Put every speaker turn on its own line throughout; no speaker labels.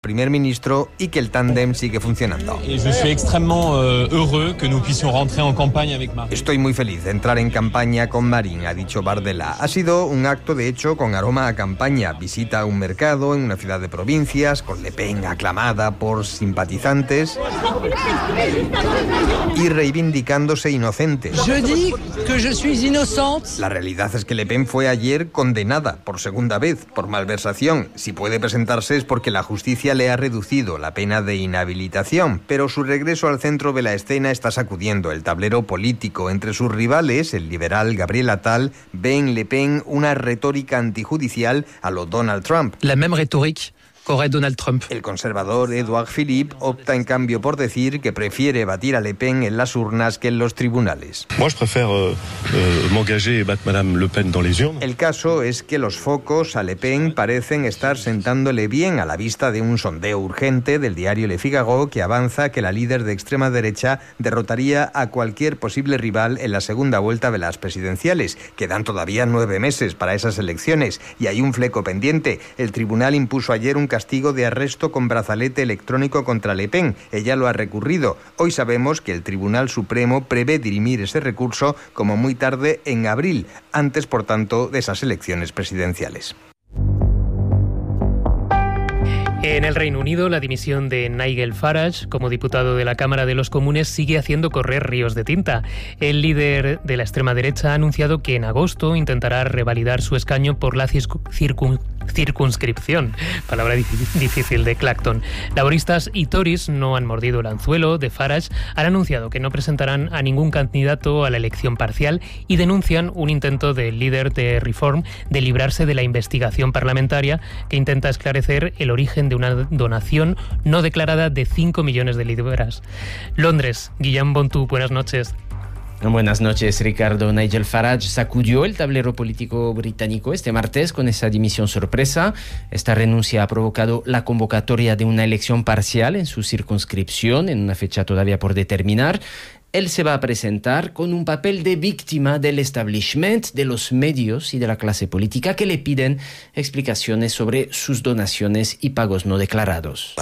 primer ministro y que el tándem sigue funcionando. Estoy muy feliz de entrar en campaña con Marine, ha dicho Bardella. Ha sido un acto, de hecho, con aroma a campaña. Visita un mercado en una ciudad de provincias, con Le Pen aclamada por simpatizantes y reivindicándose inocente. La realidad es que Le Pen fue ayer condenada por segunda vez por malversación. Si puede presentarse es porque la justicia le ha reducido la pena de inhabilitación, pero su regreso al centro de la escena está sacudiendo el tablero político. Entre sus rivales, el liberal Gabriel Attal ve en Le Pen una retórica antijudicial a lo Donald Trump.
La même rhétorique qu'aurait Donald Trump.
El conservador Edouard Philippe opta en cambio por decir que prefiere batir a Le Pen en las urnas que en los tribunales.
Moi, je préfère m'engager et battre Madame Le Pen dans les urnes.
El caso es que los focos a Le Pen parecen estar sentándole bien a la vista de un sondeo urgente del diario Le Figaro que avanza que la líder de extrema derecha derrotaría a cualquier posible rival en la segunda vuelta de las presidenciales. Quedan todavía 9 meses para esas elecciones y hay un fleco pendiente. El tribunal impuso ayer un castigo de arresto con brazalete electrónico contra Le Pen. Ella lo ha recurrido. Hoy sabemos que el Tribunal Supremo prevé dirimir ese recurso como muy tarde en abril, antes, por tanto, de esas elecciones presidenciales.
En el Reino Unido, la dimisión de Nigel Farage como diputado de la Cámara de los Comunes sigue haciendo correr ríos de tinta. El líder de la extrema derecha ha anunciado que en agosto intentará revalidar su escaño por la circunscripción, palabra difícil, de Clacton. Laboristas y Tories no han mordido el anzuelo de Farage, han anunciado que no presentarán a ningún candidato a la elección parcial y denuncian un intento del líder de Reform de librarse de la investigación parlamentaria que intenta esclarecer el origen de una donación no declarada de 5 millones de libras. Londres, Guillaume Bontu, buenas noches.
Buenas noches, Ricardo. Nigel Farage sacudió el tablero político británico este martes con esa dimisión sorpresa. Esta renuncia ha provocado la convocatoria de una elección parcial en su circunscripción, en una fecha todavía por determinar. Él se va a presentar con un papel de víctima del establishment, de los medios y de la clase política que le piden explicaciones sobre sus donaciones y pagos no declarados.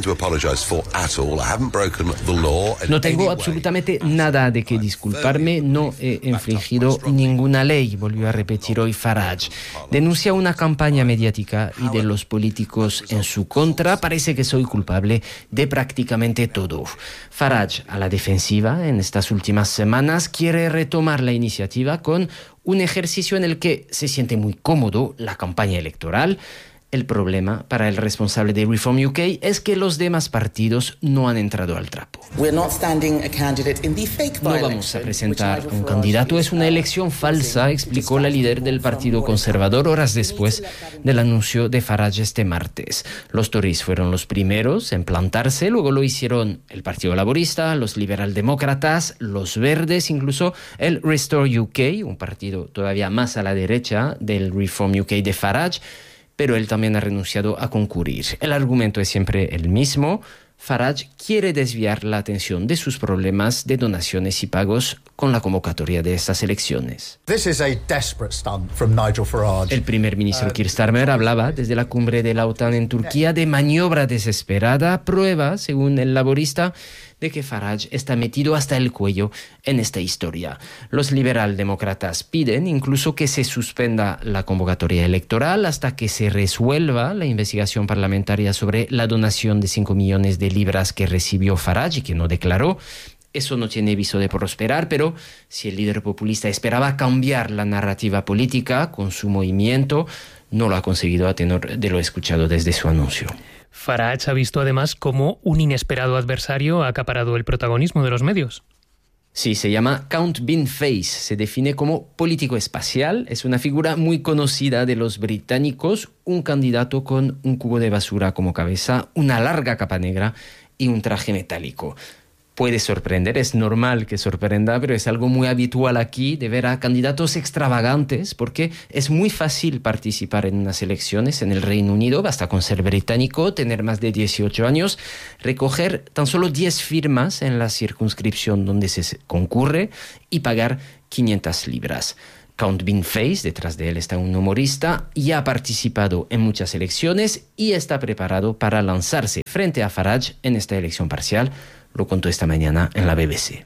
No tengo absolutamente nada de qué disculparme, no he infringido ninguna ley, volvió a repetir hoy Farage. Denuncia una campaña mediática y de los políticos en su contra. Parece que soy culpable de prácticamente todo. Farage, a la defensiva, en estas últimas semanas quiere retomar la iniciativa con un ejercicio en el que se siente muy cómodo, la campaña electoral. El problema para el responsable de Reform UK es que los demás partidos no han entrado al trapo. No vamos a presentar un candidato, es una elección falsa, explicó la líder del Partido Conservador horas después del anuncio de Farage este martes. Los Tories fueron los primeros en plantarse, luego lo hicieron el Partido Laborista, los liberaldemócratas, los Verdes, incluso el Restore UK, un partido todavía más a la derecha del Reform UK de Farage, pero él también ha renunciado a concurrir. El argumento es siempre el mismo. Farage quiere desviar la atención de sus problemas de donaciones y pagos con la convocatoria de estas elecciones. El primer ministro Keir Starmer hablaba desde la cumbre de la OTAN en Turquía de maniobra desesperada, prueba, según el laborista, de que Farage está metido hasta el cuello en esta historia. Los liberaldemócratas piden incluso que se suspenda la convocatoria electoral hasta que se resuelva la investigación parlamentaria sobre la donación de 5 millones de libras que recibió Farage y que no declaró. Eso no tiene viso de prosperar, pero si el líder populista esperaba cambiar la narrativa política con su movimiento, no lo ha conseguido a tenor de lo escuchado desde su anuncio.
Farage ha visto además cómo un inesperado adversario ha acaparado el protagonismo de los medios.
Sí, se llama Count Beanface, se define como político espacial, es una figura muy conocida de los británicos, un candidato con un cubo de basura como cabeza, una larga capa negra y un traje metálico. Puede sorprender, es normal que sorprenda, pero es algo muy habitual aquí de ver a candidatos extravagantes porque es muy fácil participar en unas elecciones en el Reino Unido, basta con ser británico, tener más de 18 años, recoger tan solo 10 firmas en la circunscripción donde se concurre y pagar 500 libras. Count Beanface, detrás de él está un humorista, ya ha participado en muchas elecciones y está preparado para lanzarse frente a Farage en esta elección parcial. Lo contó esta mañana en la BBC.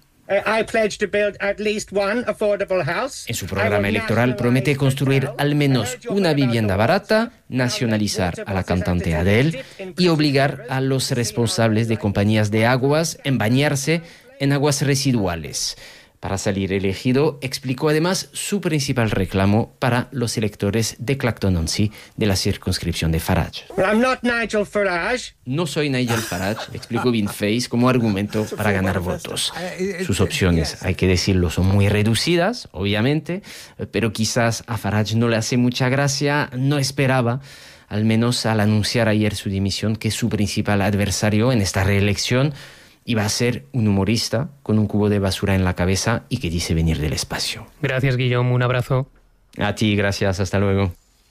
En su programa electoral promete construir al menos una vivienda barata, nacionalizar a la cantante Adele y obligar a los responsables de compañías de aguas a bañarse en aguas residuales. Para salir elegido, explicó además su principal reclamo para los electores de Clacton-on-Sea de la circunscripción de Farage. No soy Nigel Farage, explicó Beanface como argumento para ganar votos. Sus opciones, hay que decirlo, son muy reducidas, obviamente, pero quizás a Farage no le hace mucha gracia, no esperaba, al menos al anunciar ayer su dimisión, que su principal adversario en esta reelección iba a ser un humorista con un cubo de basura en la cabeza y que dice venir del espacio.
Gracias, Guillaume. Un abrazo.
A ti, gracias. Hasta luego.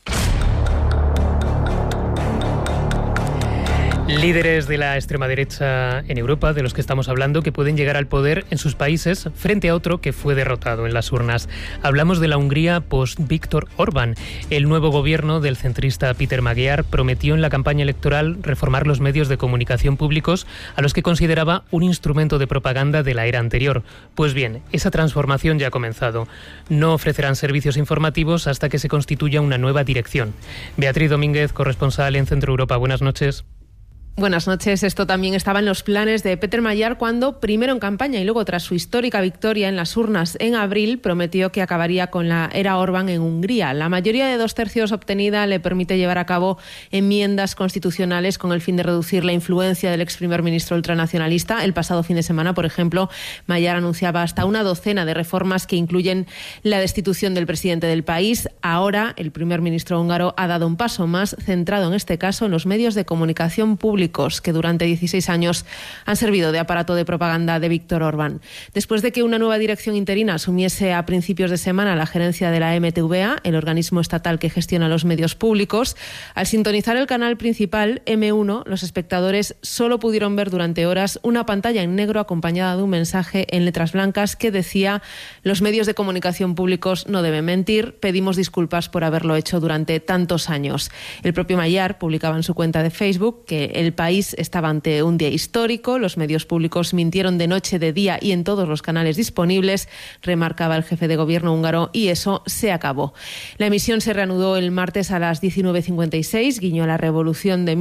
Líderes de la extrema derecha en Europa, de los que estamos hablando, que pueden llegar al poder en sus países frente a otro que fue derrotado en las urnas. Hablamos de la Hungría post-Viktor Orbán. El nuevo gobierno del centrista Péter Magyar prometió en la campaña electoral reformar los medios de comunicación públicos a los que consideraba un instrumento de propaganda de la era anterior. Pues bien, esa transformación ya ha comenzado. No ofrecerán servicios informativos hasta que se constituya una nueva dirección. Beatriz Domínguez, corresponsal en Centro Europa. Buenas noches.
Buenas noches. Esto también estaba en los planes de Péter Magyar cuando, primero en campaña y luego tras su histórica victoria en las urnas en abril, prometió que acabaría con la era Orbán en Hungría. La mayoría de 2/3 obtenida le permite llevar a cabo enmiendas constitucionales con el fin de reducir la influencia del ex primer ministro ultranacionalista. El pasado fin de semana, por ejemplo, Magyar anunciaba hasta una docena de reformas que incluyen la destitución del presidente del país. Ahora, el primer ministro húngaro ha dado un paso más, centrado en este caso en los medios de comunicación públicos, que durante 16 años han servido de aparato de propaganda de Viktor Orbán. Después de que una nueva dirección interina asumiese a principios de semana la gerencia de la MTVA, el organismo estatal que gestiona los medios públicos, al sintonizar el canal principal M1, los espectadores solo pudieron ver durante horas una pantalla en negro acompañada de un mensaje en letras blancas que decía: los medios de comunicación públicos no deben mentir, pedimos disculpas por haberlo hecho durante tantos años. El propio Magyar publicaba en su cuenta de Facebook que el país estaba ante un día histórico, los medios públicos mintieron de noche, de día y en todos los canales disponibles, remarcaba el jefe de gobierno húngaro, y eso se acabó. La emisión se reanudó el martes a las 19:56, guiño a la revolución de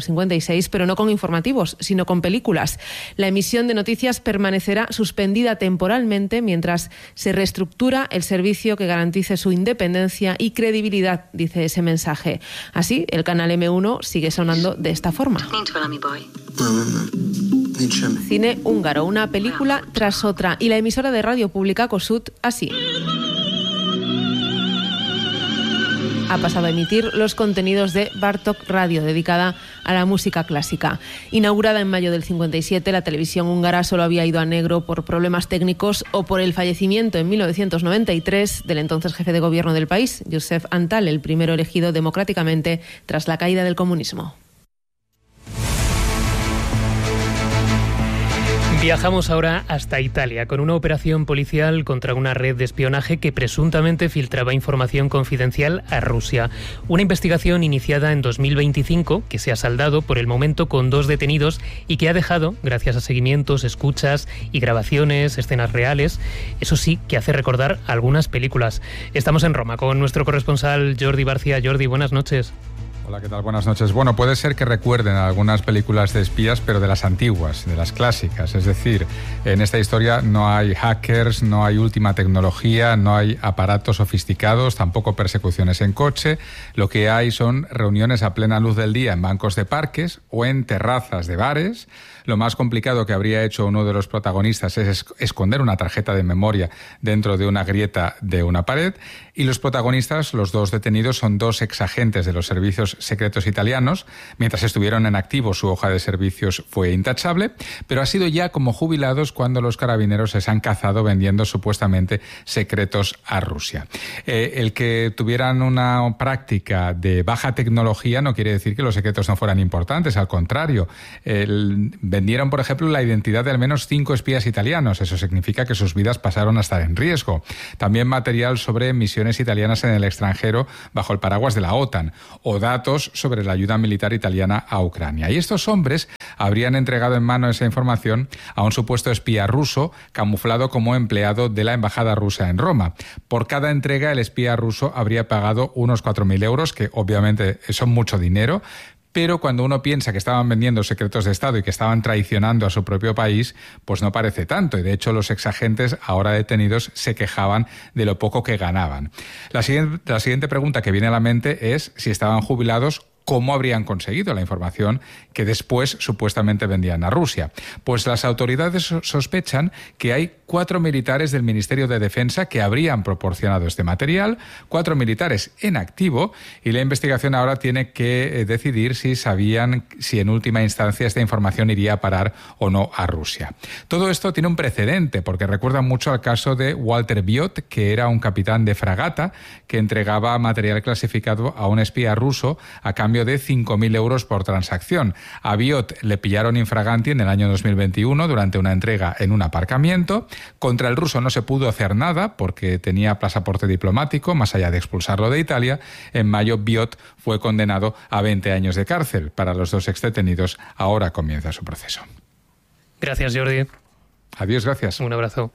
1956, pero no con informativos, sino con películas. La emisión de noticias permanecerá suspendida temporalmente mientras se reestructura el servicio que garantice su independencia y credibilidad, dice ese mensaje. Así, el canal M1 sigue sonando de esta forma. Cine húngaro, una película tras otra, y la emisora de radio pública Kossuth así. Ha pasado a emitir los contenidos de Bartók Radio, dedicada a la música clásica. Inaugurada en mayo del 57, la televisión húngara solo había ido a negro por problemas técnicos o por el fallecimiento en 1993 del entonces jefe de gobierno del país, József Antall, el primero elegido democráticamente tras la caída del comunismo.
Viajamos ahora hasta Italia con una operación policial contra una red de espionaje que presuntamente filtraba información confidencial a Rusia. Una investigación iniciada en 2025 que se ha saldado por el momento con 2 detenidos y que ha dejado, gracias a seguimientos, escuchas y grabaciones, escenas reales, eso sí que hace recordar algunas películas. Estamos en Roma con nuestro corresponsal Jordi Barcia. Jordi, buenas noches.
Hola, ¿qué tal? Buenas noches. Bueno, puede ser que recuerden algunas películas de espías, pero de las antiguas, de las clásicas. Es decir, en esta historia no hay hackers, no hay última tecnología, no hay aparatos sofisticados, tampoco persecuciones en coche. Lo que hay son reuniones a plena luz del día en bancos de parques o en terrazas de bares. Lo más complicado que habría hecho uno de los protagonistas es esconder una tarjeta de memoria dentro de una grieta de una pared. Y los protagonistas, los 2 detenidos, son 2 exagentes de los servicios secretos italianos. Mientras estuvieron en activo, su hoja de servicios fue intachable, pero ha sido ya como jubilados cuando los carabineros se han cazado vendiendo supuestamente secretos a Rusia. El que tuvieran una práctica de baja tecnología no quiere decir que los secretos no fueran importantes, al contrario. Vendieron, por ejemplo, la identidad de al menos 5 espías italianos. Eso significa que sus vidas pasaron a estar en riesgo. También material sobre misiones italianas en el extranjero bajo el paraguas de la OTAN o datos sobre la ayuda militar italiana a Ucrania. Y estos hombres habrían entregado en mano esa información a un supuesto espía ruso camuflado como empleado de la embajada rusa en Roma. Por cada entrega, el espía ruso habría pagado unos 4.000 euros, que obviamente son mucho dinero, pero cuando uno piensa que estaban vendiendo secretos de Estado y que estaban traicionando a su propio país, pues no parece tanto. Y de hecho los exagentes ahora detenidos se quejaban de lo poco que ganaban. La siguiente pregunta que viene a la mente es si estaban jubilados, ¿cómo habrían conseguido la información que después supuestamente vendían a Rusia? Pues las autoridades sospechan que hay 4 militares del Ministerio de Defensa que habrían proporcionado este material, 4 militares en activo, y la investigación ahora tiene que decidir si sabían si en última instancia esta información iría a parar o no a Rusia. Todo esto tiene un precedente porque recuerda mucho al caso de Walter Biot, que era un capitán de fragata que entregaba material clasificado a un espía ruso a cambio de 5.000 euros por transacción. A Biot le pillaron infraganti en el año 2021 durante una entrega en un aparcamiento. Contra el ruso no se pudo hacer nada porque tenía pasaporte diplomático, más allá de expulsarlo de Italia. En mayo, Biot fue condenado a 20 años de cárcel. Para los 2 exdetenidos, ahora comienza su proceso.
Gracias, Jordi.
Adiós, gracias.
Un abrazo.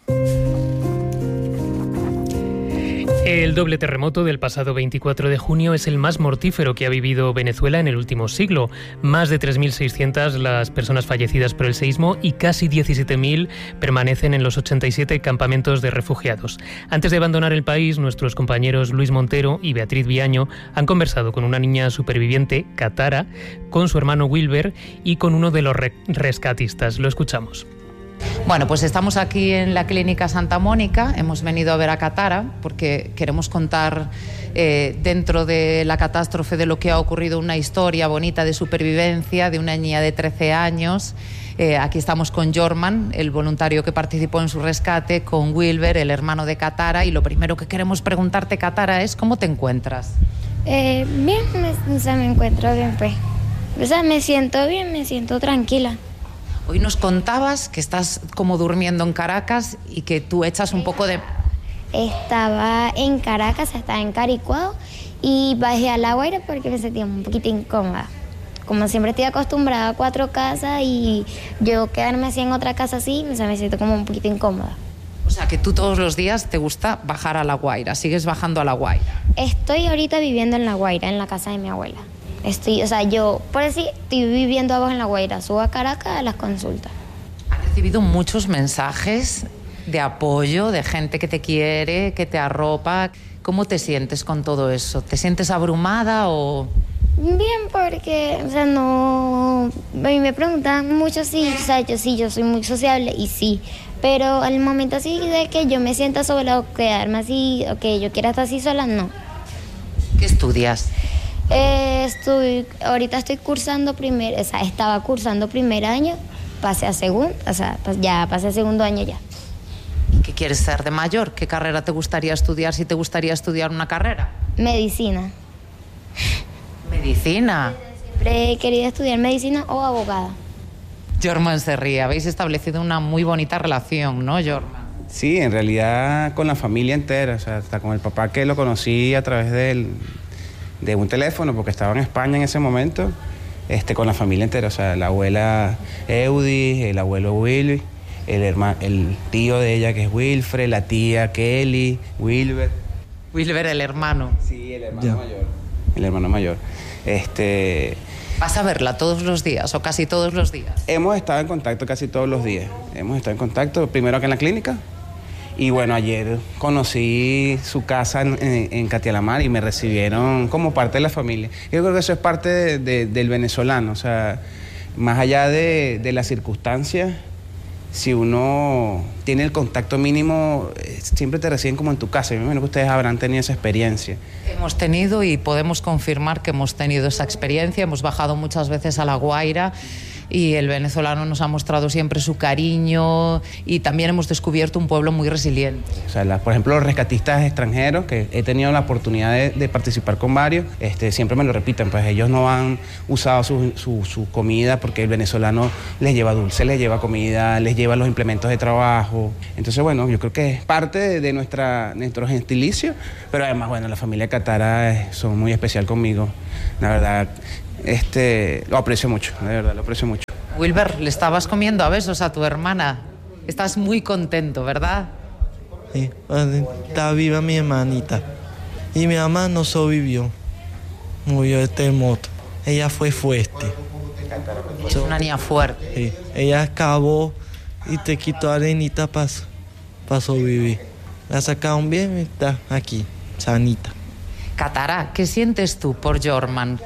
El doble terremoto del pasado 24 de junio es el más mortífero que ha vivido Venezuela en el último siglo. Más de 3.600 las personas fallecidas por el seísmo y casi 17.000 permanecen en los 87 campamentos de refugiados. Antes de abandonar el país, nuestros compañeros Luis Montero y Beatriz Viaño han conversado con una niña superviviente, Katara, con su hermano Wilber y con uno de los rescatistas. Lo escuchamos.
Bueno, pues estamos aquí en la Clínica Santa Mónica, hemos venido a ver a Katara porque queremos contar dentro de la catástrofe de lo que ha ocurrido una historia bonita de supervivencia de una niña de 13 años. Aquí estamos con Jorman, el voluntario que participó en su rescate, con Wilber, el hermano de Katara, y lo primero que queremos preguntarte, Katara, es ¿cómo te encuentras?
Bien, me encuentro bien, pues. O sea, me siento bien, me siento tranquila.
Hoy nos contabas que estás como durmiendo en Caracas y que tú echas un poco de...
Estaba en Caracas, estaba en Caricuao y bajé a La Guaira porque me sentía un poquito incómoda. Como siempre estoy acostumbrada a 4 casas y yo quedarme así en otra casa así, o sea, me siento como un poquito incómoda.
O sea, que tú todos los días te gusta bajar a La Guaira, sigues bajando a La Guaira.
Estoy ahorita viviendo en La Guaira, en la casa de mi abuela. Yo, por decir, estoy viviendo abajo en La Guaira, subo a Caracas a las consultas.
¿Has recibido muchos mensajes de apoyo, de gente que te quiere, que te arropa? ¿Cómo te sientes con todo eso? ¿Te sientes abrumada o...?
Bien, porque, no... A mí me preguntan mucho si, yo soy muy sociable y sí, pero al momento así de que yo me sienta sola o quedarme así, o que yo quiera estar así sola, no.
¿Qué estudias?
Ahorita estoy cursando estaba cursando primer año, pasé a segundo, ya pasé a segundo año ya.
¿Y qué quieres ser de mayor? ¿Qué carrera te gustaría estudiar si te gustaría estudiar una carrera?
Medicina.
¿Medicina?
Siempre he querido estudiar medicina o abogada.
Jorman se ríe, habéis establecido una muy bonita relación, ¿no, Jorman?
Sí, en realidad con la familia entera, hasta con el papá que lo conocí a través de un teléfono, porque estaba en España en ese momento, con la familia entera, la abuela Eudi, el abuelo Willy, el tío de ella que es Wilfred, la tía Kelly, Wilber.
Wilber, el hermano.
Sí, el hermano mayor. El hermano mayor.
¿Vas a verla todos los días o casi todos los días?
Hemos estado en contacto casi todos los días. Hemos estado en contacto, primero acá en la clínica. Y bueno, ayer conocí su casa en Catialamar y me recibieron como parte de la familia. Yo creo que eso es parte del venezolano, más allá de las circunstancias, si uno tiene el contacto mínimo, siempre te reciben como en tu casa. Yo me imagino que ustedes habrán tenido esa experiencia.
Hemos tenido y podemos confirmar que hemos tenido esa experiencia. Hemos bajado muchas veces a La Guaira y el venezolano nos ha mostrado siempre su cariño y también hemos descubierto un pueblo muy resiliente.
O sea, por ejemplo, los rescatistas extranjeros, que he tenido la oportunidad de participar con varios, siempre me lo repiten, pues ellos no han usado su comida porque el venezolano les lleva dulce, les lleva comida, les lleva los implementos de trabajo. Entonces, bueno, yo creo que es parte de nuestro gentilicio, pero además, bueno, la familia Catara son muy especial conmigo, la verdad. Lo aprecio mucho, de verdad, lo aprecio mucho.
Wilber, le estabas comiendo a besos a tu hermana. Estás muy contento, ¿verdad?
Sí, está viva mi hermanita. Y mi mamá no sobrevivió. Murió de terremoto. Ella fue fuerte.
Es una niña fuerte.
Sí, ella excavó y te quitó arenita para sobrevivir. La sacaron bien y está aquí, sanita.
Catara, ¿qué sientes tú por Jorman?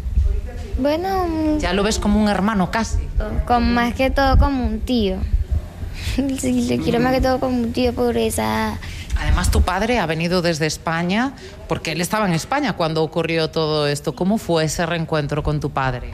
Bueno,
ya lo ves como un hermano casi.
Más que todo como un tío. Sí, le quiero más que todo como un tío por esa...
Además, tu padre ha venido desde España, porque él estaba en España cuando ocurrió todo esto. ¿Cómo fue ese reencuentro con tu padre?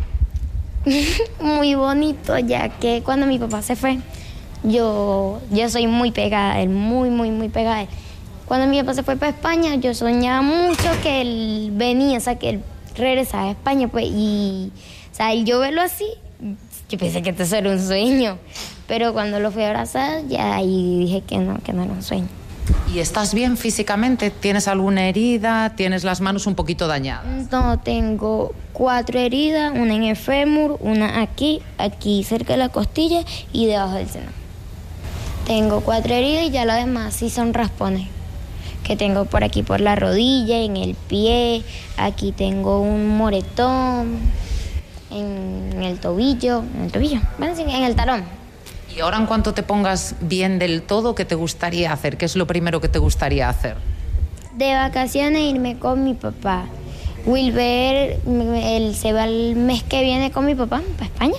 Muy bonito, ya que cuando mi papá se fue, yo soy muy pegada a él, muy pegada a él. Cuando mi papá se fue para España, yo soñaba mucho que él venía, o sea, que él regresaba a España, pues, y, o sea, yo verlo así, yo pensé que esto era un sueño, pero cuando lo fui a abrazar, ya ahí dije que no era un sueño.
¿Y estás bien físicamente? ¿Tienes alguna herida? ¿Tienes las manos un poquito dañadas?
No, tengo 4 heridas, una en el fémur, una aquí cerca de la costilla y debajo del seno. Tengo 4 heridas y ya lo demás sí son raspones. Que tengo por aquí por la rodilla, en el pie, aquí tengo un moretón, en el tobillo, bueno, sí, en el talón.
Y ahora en cuanto te pongas bien del todo, ¿qué te gustaría hacer? ¿Qué es lo primero que te gustaría hacer?
De vacaciones irme con mi papá. Wilber, él se va el mes que viene con mi papá para España.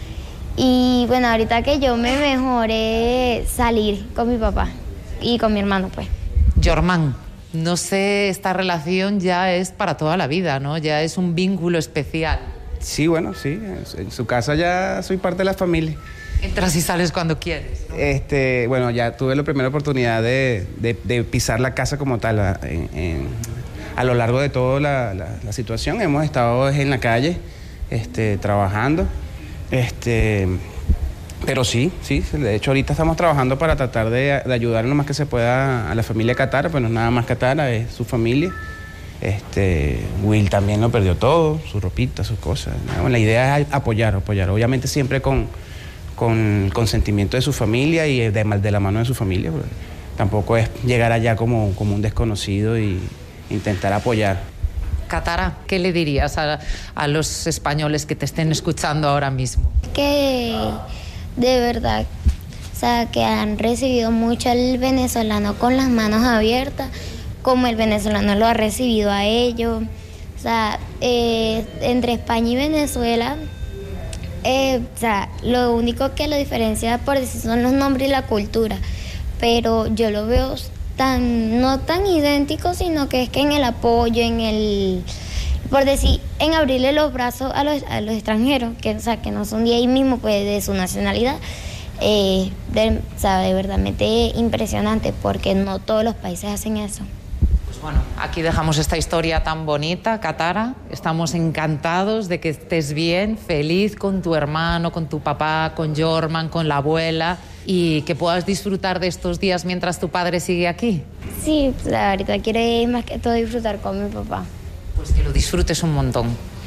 Y bueno, ahorita que yo me mejoré, salir con mi papá y con mi hermano, pues.
Jorman, no sé, esta relación ya es para toda la vida, ¿no? Ya es un vínculo especial.
Sí, bueno, sí. En su casa ya soy parte de la familia.
Entras y sales cuando quieres, ¿no?
Bueno, ya tuve la primera oportunidad de pisar la casa como tal. A lo largo de toda la situación hemos estado en la calle trabajando. Pero sí, de hecho ahorita estamos trabajando para tratar de ayudar lo más que se pueda a la familia Catara, pues no es nada más Catara, es su familia. Will también lo perdió todo, su ropita, sus cosas. Bueno, la idea es apoyar, obviamente siempre con el consentimiento de su familia y de la mano de su familia. Tampoco es llegar allá como un desconocido y intentar apoyar.
Catara, ¿qué le dirías a los españoles que te estén escuchando ahora mismo?
Que de verdad, o sea, que han recibido mucho al venezolano con las manos abiertas, como el venezolano lo ha recibido a ellos. O sea, entre España y Venezuela, o sea, lo único que lo diferencia por decir son los nombres y la cultura, pero yo lo veo no tan idéntico, sino que es que en el apoyo, por decir, en abrirle los brazos a los extranjeros, que, o sea, que no son de ahí mismo, pues de su nacionalidad, o sea, de verdad impresionante, porque no todos los países hacen eso.
Pues bueno, aquí dejamos esta historia tan bonita, Catara. Estamos encantados de que estés bien, feliz con tu hermano, con tu papá, con Jorman, con la abuela, y que puedas disfrutar de estos días mientras tu padre sigue aquí.
Sí, pues ahorita quiero ir más que todo disfrutar con mi papá.
Pues que lo disfrutes un montón.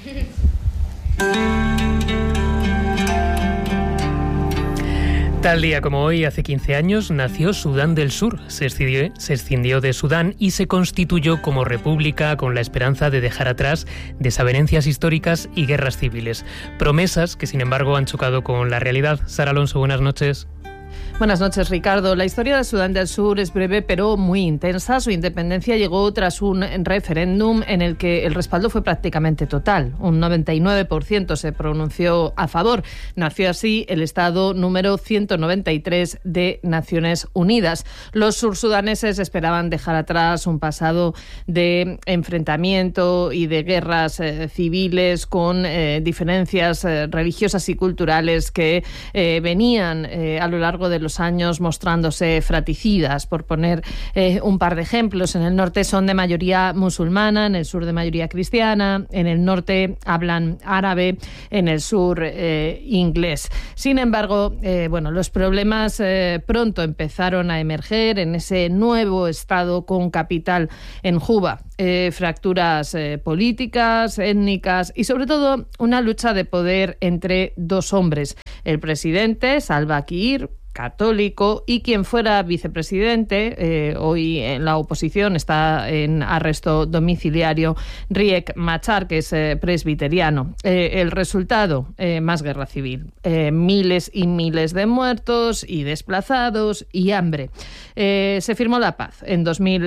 Tal día como hoy, hace 15 años, nació Sudán del Sur. Se escindió de Sudán y se constituyó como república con la esperanza de dejar atrás desavenencias históricas y guerras civiles. Promesas que, sin embargo, han chocado con la realidad. Sara Alonso, buenas noches.
Buenas noches, Ricardo. La historia de Sudán del Sur es breve pero muy intensa. Su independencia llegó tras un referéndum en el que el respaldo fue prácticamente total. Un 99% se pronunció a favor. Nació así el Estado número 193 de Naciones Unidas. Los sursudaneses esperaban dejar atrás un pasado de enfrentamiento y de guerras civiles con diferencias religiosas y culturales que venían a lo largo de los años mostrándose fratricidas. Por poner un par de ejemplos, en el norte son de mayoría musulmana, en el sur de mayoría cristiana, en el norte hablan árabe, en el sur inglés. Sin embargo, los problemas pronto empezaron a emerger en ese nuevo estado con capital en Juba. Fracturas políticas, étnicas y sobre todo una lucha de poder entre dos hombres. El presidente, Salva Kiir, católico, y quien fuera vicepresidente, hoy en la oposición, está en arresto domiciliario, Riek Machar, que es presbiteriano. El resultado, más guerra civil. Miles y miles de muertos y desplazados y hambre. Se firmó la paz en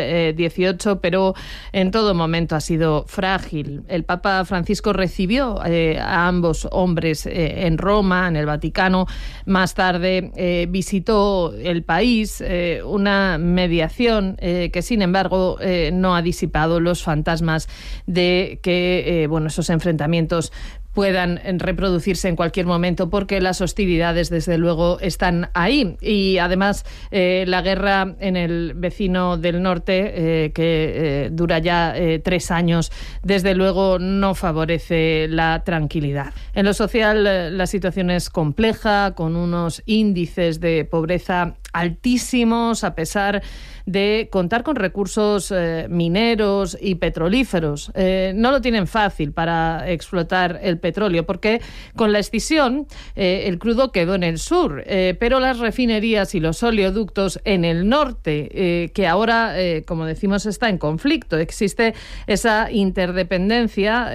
2018, pero en todo momento ha sido frágil. El Papa Francisco recibió a ambos hombres en Roma, en el Vaticano. Más tarde visitó el país, una mediación que, sin embargo, no ha disipado los fantasmas de que esos enfrentamientos puedan reproducirse en cualquier momento, porque las hostilidades, desde luego, están ahí. Y además, la guerra en el vecino del norte, que dura ya 3 años, desde luego no favorece la tranquilidad. En lo social, la situación es compleja, con unos índices de pobreza altísimos, a pesar de contar con recursos mineros y petrolíferos. No lo tienen fácil para explotar el petróleo, porque con la escisión el crudo quedó en el sur, pero las refinerías y los oleoductos en el norte, que ahora, como decimos, está en conflicto. Existe esa interdependencia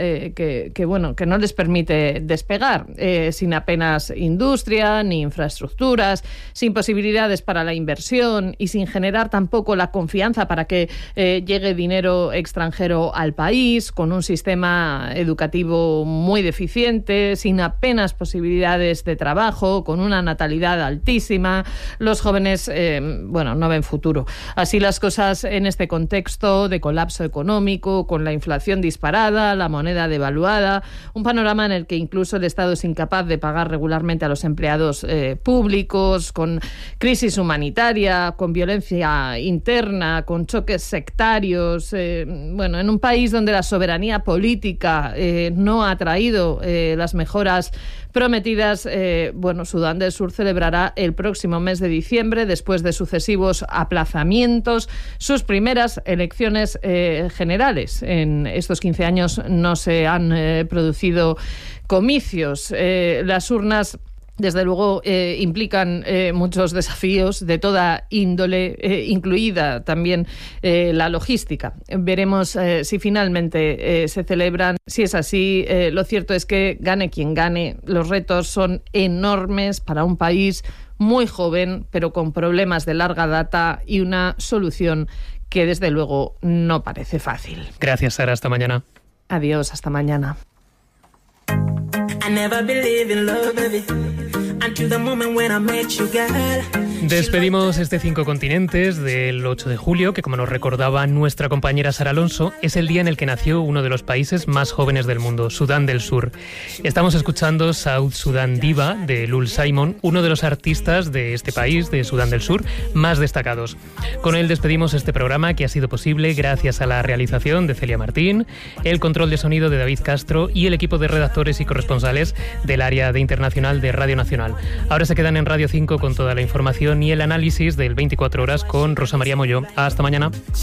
que no les permite despegar, sin apenas industria ni infraestructuras, sin posibilidades para la inversión y sin generar tampoco la confianza para que llegue dinero extranjero al país, con un sistema educativo muy deficiente, sin apenas posibilidades de trabajo, con una natalidad altísima. Los jóvenes no ven futuro. Así las cosas en este contexto de colapso económico, con la inflación disparada, la moneda devaluada, un panorama en el que incluso el Estado es incapaz de pagar regularmente a los empleados públicos, con crisis humanitaria, con violencia interna, con choques sectarios, en un país donde la soberanía política no ha traído las mejoras prometidas. Sudán del Sur celebrará el próximo mes de diciembre, después de sucesivos aplazamientos, sus primeras elecciones generales. En estos 15 años no se han producido comicios. Las urnas, desde luego, implican muchos desafíos de toda índole, incluida también la logística. Veremos si finalmente se celebran. Si es así, lo cierto es que gane quien gane, los retos son enormes para un país muy joven, pero con problemas de larga data y una solución que, desde luego, no parece fácil.
Gracias, Sara. Hasta mañana.
Adiós, hasta mañana.
Despedimos este 5 continentes del 8 de julio, que, como nos recordaba nuestra compañera Sara Alonso, es el día en el que nació uno de los países más jóvenes del mundo, Sudán del Sur. Estamos escuchando South Sudan Diva, de Lul Simon, uno de los artistas de este país, de Sudán del Sur, más destacados. Con él despedimos este programa, que ha sido posible gracias a la realización de Celia Martín, el control de sonido de David Castro y el equipo de redactores y corresponsales del área de internacional de Radio Nacional. Ahora se quedan en Radio 5 con toda la información y el análisis del 24 horas con Rosa María Molló. Hasta mañana.